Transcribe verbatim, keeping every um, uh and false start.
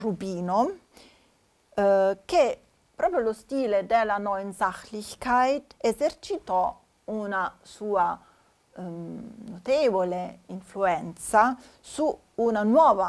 Rubino, eh, che proprio lo stile della Neuen Sachlichkeit esercitò una sua ehm, notevole influenza su una nuova